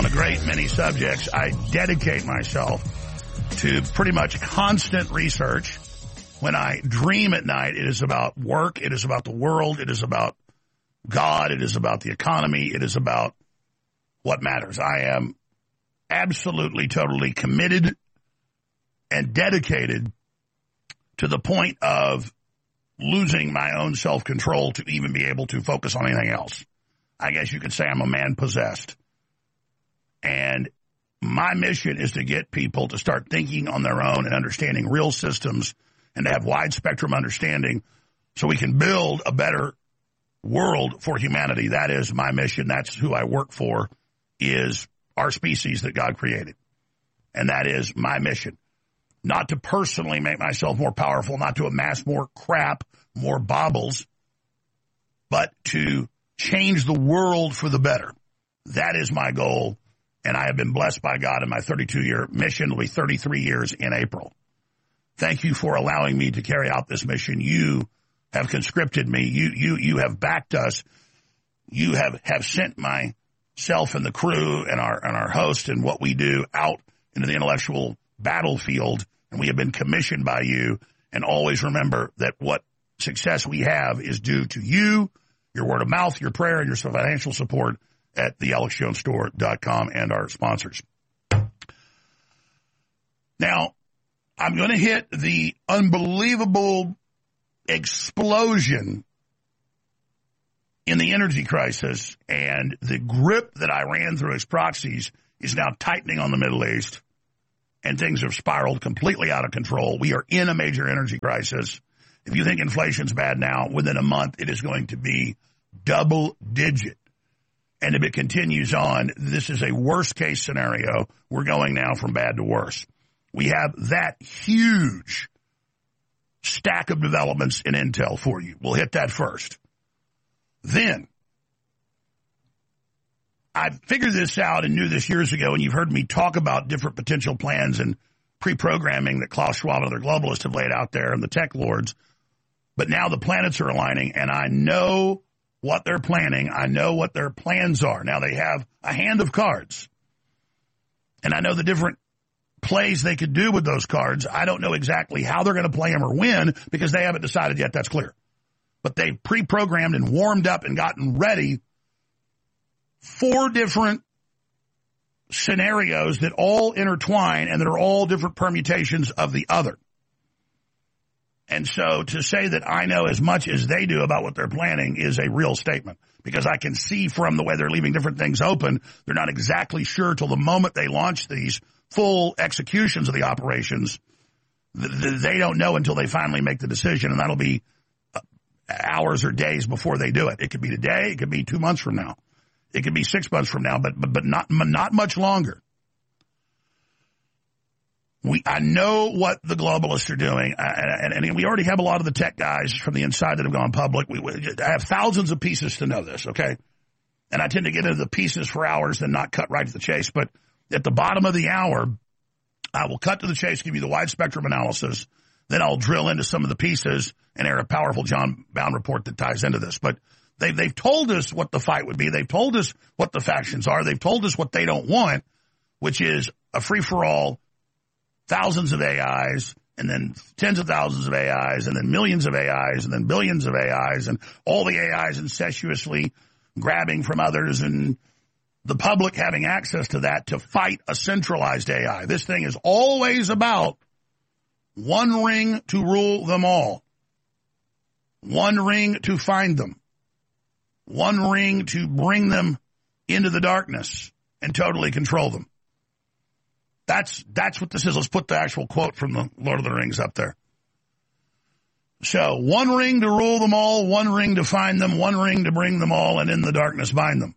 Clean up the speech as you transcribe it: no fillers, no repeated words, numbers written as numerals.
a great many subjects. I dedicate myself to pretty much constant research. When I dream at night, it is about work, it is about the world, it is about God, it is about the economy, it is about what matters. I am absolutely, totally committed and dedicated to the point of losing my own self-control to even be able to focus on anything else. I guess you could say I'm a man possessed. And my mission is to get people to start thinking on their own and understanding real systems and to have wide spectrum understanding so we can build a better world for humanity. That is my mission. That's who I work for, is our species that God created. And that is my mission. Not to personally make myself more powerful, not to amass more crap, more baubles, but to change the world for the better. That is my goal. And I have been blessed by God in my 32-year mission. It'll be 33 years in April. Thank you for allowing me to carry out this mission. You have conscripted me. You have backed us. You have sent myself and the crew and our host and what we do out into the intellectual battlefield. And we have been commissioned by you. And always remember that what success we have is due to you, your word of mouth, your prayer, and your financial support at thealexjonesstore.com and our sponsors. Now, I'm going to hit the unbelievable explosion in the energy crisis, and the grip that Iran through its proxies is now tightening on the Middle East, and things have spiraled completely out of control. We are in a major energy crisis. If you think inflation's bad now, within a month it is going to be double digit. And if it continues on, this is a worst-case scenario. We're going now from bad to worse. We have that huge stack of developments in intel for you. We'll hit that first. Then, I figured this out and knew this years ago, and you've heard me talk about different potential plans and pre-programming that Klaus Schwab and other globalists have laid out there and the tech lords. But now the planets are aligning, and I know what they're planning. I know what their plans are. Now they have a hand of cards, and I know the different plays they could do with those cards. I don't know exactly how they're going to play them or when because they haven't decided yet. That's clear. But they've pre-programmed and warmed up and gotten ready 4 different scenarios that all intertwine and that are all different permutations of the other. And so to say that I know as much as they do about what they're planning is a real statement, because I can see from the way they're leaving different things open, they're not exactly sure till the moment they launch these full executions of the operations. They don't know until they finally make the decision, and that'll be hours or days before they do it. It could be today. It could be 2 months from now. It could be 6 months from now, but not much longer. I know what the globalists are doing, and we already have a lot of the tech guys from the inside that have gone public. I have thousands of pieces to know this, okay? And I tend to get into the pieces for hours and not cut right to the chase. But at the bottom of the hour, I will cut to the chase, give you the wide spectrum analysis. Then I'll drill into some of the pieces and air a powerful John Bound report that ties into this. But they've told us what the fight would be. They've told us what the factions are. They've told us what they don't want, which is a free-for-all, thousands of AIs, and then tens of thousands of AIs, and then millions of AIs, and then billions of AIs, and all the AIs incestuously grabbing from others, and the public having access to that to fight a centralized AI. This thing is always about one ring to rule them all, one ring to find them, one ring to bring them into the darkness and totally control them. That's what this is. Let's put the actual quote from the Lord of the Rings up there. So, one ring to rule them all, one ring to find them, one ring to bring them all, and in the darkness bind them.